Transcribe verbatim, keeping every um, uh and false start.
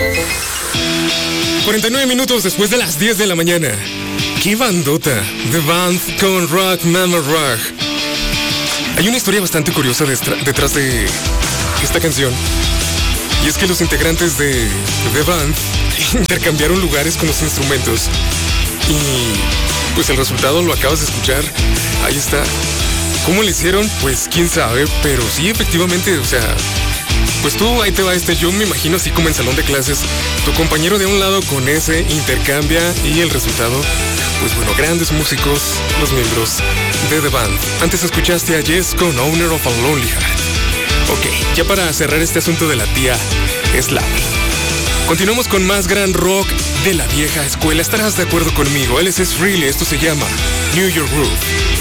cuarenta y nueve minutos después de las diez de la mañana. ¡Qué bandota! The Band con Rock Mama Rock. Hay una historia bastante curiosa detrás de esta canción. Y es que los integrantes de The Band intercambiaron lugares con los instrumentos. Y pues el resultado lo acabas de escuchar. Ahí está. ¿Cómo le hicieron? Pues quién sabe. Pero sí, efectivamente, o sea... Pues tú, ahí te va este, yo me imagino así como en salón de clases, tu compañero de un lado con ese intercambia y el resultado, pues bueno, grandes músicos, los miembros de The Band. Antes escuchaste a Yes con Owner of a Lonely Heart. Ok, ya para cerrar este asunto de la tía Slav. Continuamos con más gran rock de la vieja escuela. Estarás de acuerdo conmigo, él es Freely, esto se llama New York Groove.